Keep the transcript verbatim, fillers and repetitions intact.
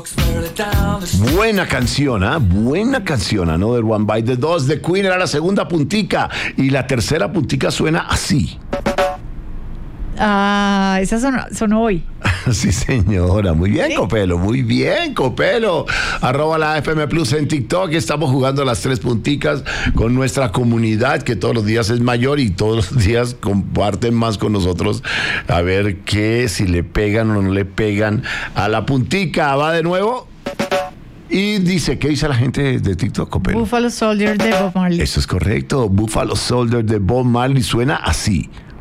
Buena canción, ¿ah? ¿eh? Buena canción. Another One by the Dos de Queen era la segunda puntica. Y la tercera puntica suena así. Ah, esa sonó, sonó hoy. Sí, señora. Muy bien, ¿sí? Copelo. Muy bien, Copelo. Arroba la F M Plus en TikTok. Estamos jugando las tres punticas con nuestra comunidad, que todos los días es mayor y todos los días comparten más con nosotros. A ver qué, si le pegan o no le pegan a la puntica. Va de nuevo. Y dice, ¿qué dice la gente de TikTok, Copelo? Buffalo Soldier de Bob Marley. Eso es correcto. Buffalo Soldier de Bob Marley suena así.